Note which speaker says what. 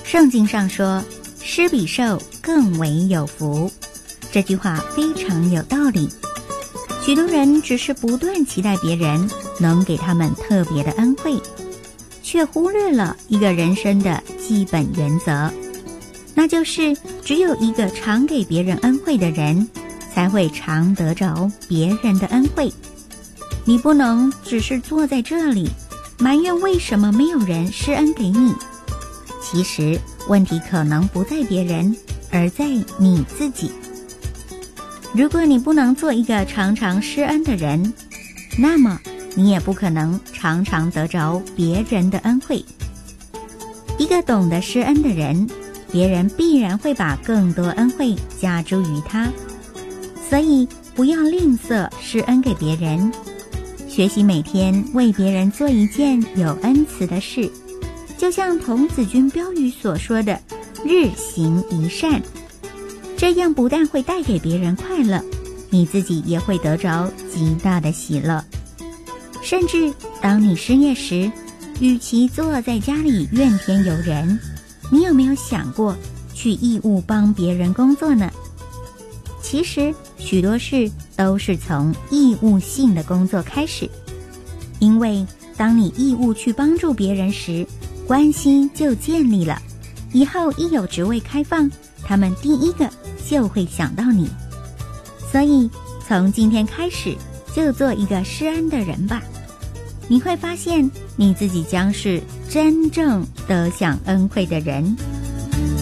Speaker 1: 圣经上说，施比受更为有福，这句话非常有道理。许多人只是不断期待别人能给他们特别的恩惠，却忽略了一个人生的基本原则，那就是只有一个常给别人恩惠的人，才会常得着别人的恩惠。你不能只是坐在这里埋怨为什么没有人施恩给你，其实问题可能不在别人，而在你自己。如果你不能做一个常常施恩的人，那么你也不可能常常得着别人的恩惠。一个懂得施恩的人，别人必然会把更多恩惠加诸于他。所以不要吝啬施恩给别人，学习每天为别人做一件有恩慈的事，就像童子军标语所说的，日行一善。这样不但会带给别人快乐，你自己也会得着极大的喜乐。甚至当你失业时，与其坐在家里怨天尤人，你有没有想过去义务帮别人工作呢？其实许多事都是从义务性的工作开始，因为当你义务去帮助别人时，关系就建立了，以后一有职位开放，他们第一个就会想到你。所以从今天开始就做一个施恩的人吧，你会发现你自己将是真正得享恩惠的人。